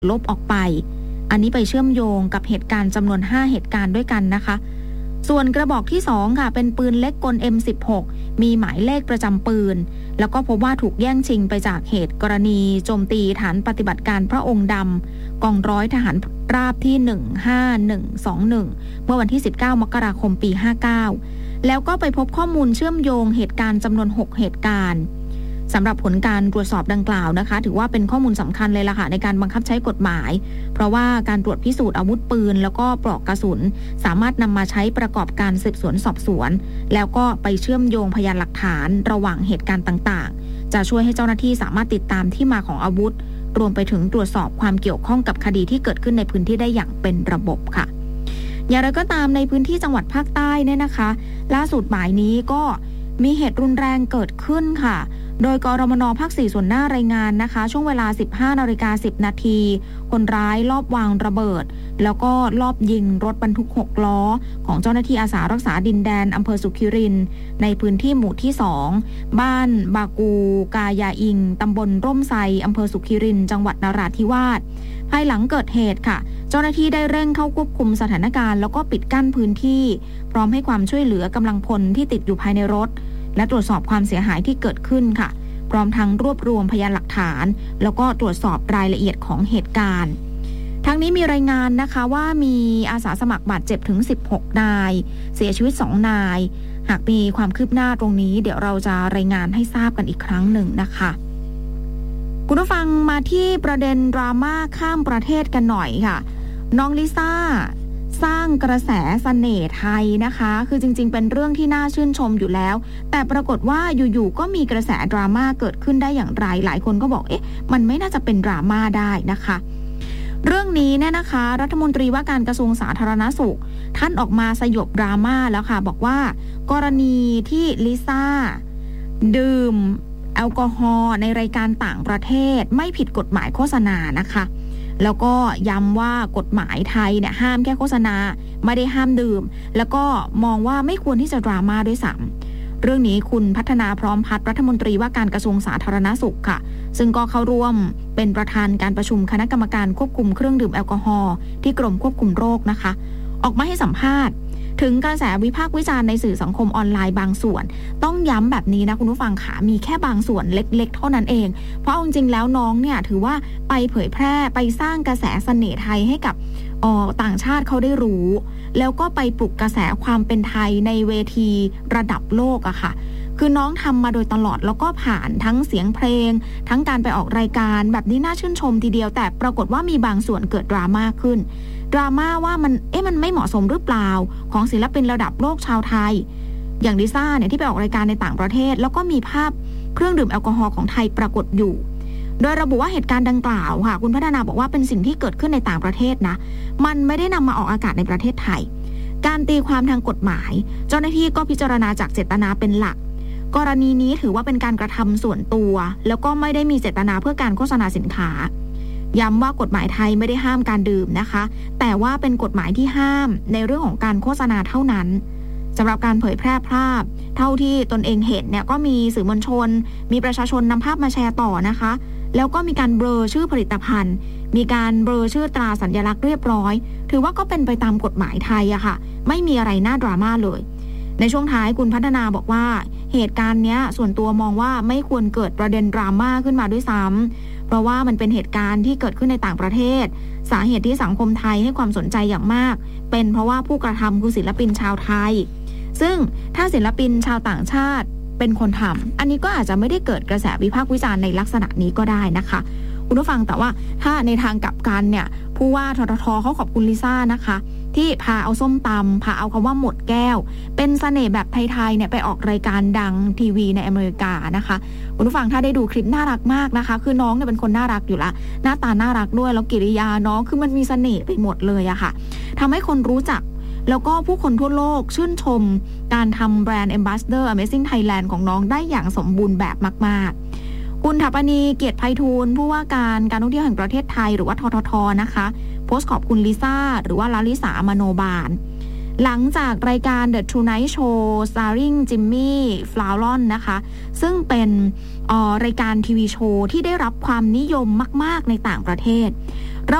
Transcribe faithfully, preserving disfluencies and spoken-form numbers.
ลบออกไปอันนี้ไปเชื่อมโยงกับเหตุการณ์จำนวนห้าเหตุการณ์ด้วยกันนะคะส่วนกระบอกที่สองค่ะเป็นปืนเล็กกล เอ็ม สิบหก มีหมายเลขประจำปืนแล้วก็พบว่าถูกแย่งชิงไปจากเหตุกรณีโจมตีฐานปฏิบัติการพระองค์ดำกองร้อยทหารราบที่หนึ่งห้าหนึ่งสองหนึ่งเมื่อวันที่สิบเก้ามกราคมปีห้าเก้าแล้วก็ไปพบข้อมูลเชื่อมโยงเหตุการณ์จำนวนหกเหตุการณ์สำหรับผลการตรวจสอบดังกล่าวนะคะถือว่าเป็นข้อมูลสำคัญเลยล่ะค่ะในการบังคับใช้กฎหมายเพราะว่าการตรวจพิสูจน์อาวุธปืนแล้วก็ปลอกกระสุนสามารถนำมาใช้ประกอบการสืบสวนสอบสวนแล้วก็ไปเชื่อมโยงพยานหลักฐานระหว่างเหตุการณ์ต่างๆจะช่วยให้เจ้าหน้าที่สามารถติดตามที่มาของอาวุธรวมไปถึงตรวจสอบความเกี่ยวข้องกับคดีที่เกิดขึ้นในพื้นที่ได้อย่างเป็นระบบค่ะอย่างไรก็ตามในพื้นที่จังหวัดภาคใต้เนี่ยนะคะล่าสุดหมายนี้ก็มีเหตุรุนแรงเกิดขึ้นค่ะโดยกรมน.ภาคสี่ส่วนหน้ารายงานนะคะช่วงเวลา สิบห้านาฬิกาสิบนาทีคนร้ายลอบวางระเบิดแล้วก็ลอบยิงรถบรรทุกหกล้อของเจ้าหน้าที่อาสารักษาดินแดนอำเภอสุขิรินทร์ในพื้นที่หมู่ที่สองบ้านบากูกายาอิงตำบลร่มไทรอำเภอสุขิรินทร์จังหวัดนราธิวาสภายหลังเกิดเหตุค่ะเจ้าหน้าที่ได้เร่งเข้าควบคุมสถานการณ์แล้วก็ปิดกั้นพื้นที่พร้อมให้ความช่วยเหลือกำลังพลที่ติดอยู่ภายในรถและตรวจสอบความเสียหายที่เกิดขึ้นค่ะพร้อมทั้งรวบรวมพยานหลักฐานแล้วก็ตรวจสอบรายละเอียดของเหตุการณ์ทั้งนี้มีรายงานนะคะว่ามีอาสาสมัครบาดเจ็บถึงสิบหกนายเสียชีวิตสองนายหากมีความคืบหน้าตรงนี้เดี๋ยวเราจะรายงานให้ทราบกันอีกครั้งหนึ่งนะคะคุณผู้ฟังมาที่ประเด็นดราม่าข้ามประเทศกันหน่อยค่ะน้องลิซ่าสร้างกระแสเสน่ห์ไทยนะคะคือจริงๆเป็นเรื่องที่น่าชื่นชมอยู่แล้วแต่ปรากฏว่าอยู่ๆก็มีกระแสดราม่าเกิดขึ้นได้อย่างไรหลายคนก็บอกเอ๊ะมันไม่น่าจะเป็นดราม่าได้นะคะเรื่องนี้เนี่ยนะคะรัฐมนตรีว่าการกระทรวงสาธารณสุขท่านออกมาสยบดราม่าแล้วค่ะบอกว่ากรณีที่ลิซ่าดื่มแอลกอฮอล์ในรายการต่างประเทศไม่ผิดกฎหมายโฆษณานะคะแล้วก็ย้ำว่ากฎหมายไทยเนี่ยห้ามแค่โฆษณาไม่ได้ห้ามดื่มแล้วก็มองว่าไม่ควรที่จะดราม่าด้วยซ้ำเรื่องนี้คุณพัฒนาพร้อมพัฒน์รัฐมนตรีว่าการกระทรวงสาธารณสุขค่ะซึ่งก็เข้าร่วมเป็นประธานการประชุมคณะกรรมการควบคุมเครื่องดื่มแอลกอฮอล์ที่กรมควบคุมโรคนะคะออกมาให้สัมภาษณ์ถึงกระแสวิพากษ์วิจารณ์ในสื่อสังคมออนไลน์บางส่วนต้องย้ำแบบนี้นะคุณผู้ฟังค่ะมีแค่บางส่วนเล็กๆเท่านั้นเองเพราะจริงๆแล้วน้องเนี่ยถือว่าไปเผยแพร่ไปสร้างกระแสเสน่ห์ไทยให้กับต่างชาติเขาได้รู้แล้วก็ไปปลุกกระแสความเป็นไทยในเวทีระดับโลกอะค่ะคือน้องทำมาโดยตลอดแล้วก็ผ่านทั้งเสียงเพลงทั้งการไปออกรายการแบบนี้น่าชื่นชมทีเดียวแต่ปรากฏว่ามีบางส่วนเกิดดราม่าขึ้นดราม่าว่ามันเอ๊ะมันไม่เหมาะสมหรือเปล่าของศิลปินระดับโลกชาวไทยอย่างลิซ่าเนี่ยที่ไปออกรายการในต่างประเทศแล้วก็มีภาพเครื่องดื่มแอลกอฮอล์ของไทยปรากฏอยู่โดยระบุว่าเหตุการณ์ดังกล่าวค่ะคุณพัฒนาบอกว่าเป็นสิ่งที่เกิดขึ้นในต่างประเทศนะมันไม่ได้นำมาออกอากาศในประเทศไทยการตีความทางกฎหมายเจ้าหน้าที่ก็พิจารณาจากเจตนาเป็นหลักกรณีนี้ถือว่าเป็นการกระทำส่วนตัวแล้วก็ไม่ได้มีเจตนาเพื่อการโฆษณาสินค้าย้ำว่ากฎหมายไทยไม่ได้ห้ามการดื่มนะคะแต่ว่าเป็นกฎหมายที่ห้ามในเรื่องของการโฆษณาเท่านั้นสำหรับการเผยแพร่ภาพเท่าที่ตนเองเห็นเนี่ยก็มีสื่อมวลชนมีประชาชนนำภาพมาแชร์ต่อนะคะแล้วก็มีการเบลอชื่อผลิตภัณฑ์มีการเบลอชื่อตราสัญลักษณ์เรียบร้อยถือว่าก็เป็นไปตามกฎหมายไทยอะค่ะไม่มีอะไรน่าดราม่าเลยในช่วงท้ายคุณพัฒนาบอกว่าเหตุการณ์เนี้ยส่วนตัวมองว่าไม่ควรเกิดประเด็นดราม่าขึ้นมาด้วยซ้ำเพราะว่ามันเป็นเหตุการณ์ที่เกิดขึ้นในต่างประเทศสาเหตุที่สังคมไทยให้ความสนใจอย่างมากเป็นเพราะว่าผู้กระทำคือศิลปินชาวไทยซึ่งถ้าศิลปินชาวต่างชาติเป็นคนทำอันนี้ก็อาจจะไม่ได้เกิดกระแสวิพากษ์วิจารณ์ในลักษณะนี้ก็ได้นะคะคุณผู้ฟังแต่ว่าถ้าในทางกลับกันเนี่ยผู้ว่าทททเขาขอบคุณลิซ่านะคะที่พาเอาส้มตำพาเอาคำว่าหมดแก้วเป็นเสน่ห์แบบไทยๆเนี่ยไปออกรายการดังทีวีในอเมริกานะคะคุณผู้ฟังถ้าได้ดูคลิปน่ารักมากนะคะคือน้องเนี่ยเป็นคนน่ารักอยู่ละหน้าตาน่ารักด้วยแล้วกิริยาน้องคือมันมีเสน่ห์ไปหมดเลยอะค่ะทำให้คนรู้จักแล้วก็ผู้คนทั่วโลกชื่นชมการทำแบรนด์ Ambassador Amazing Thailand ของน้องได้อย่างสมบูรณ์แบบมากๆคุณถัปนีเกียรติไพฑูรย์ผู้ว่าการการท่องเที่ยวแห่งประเทศไทยหรือว่าทททนะคะโพสต์ขอบคุณลิซ่าหรือว่าลาลิสามโนบาลหลังจากรายการ The Tonight Show starring Jimmy Fallon นะคะซึ่งเป็นรายการทีวีโชว์ที่ได้รับความนิยมมากๆในต่างประเทศ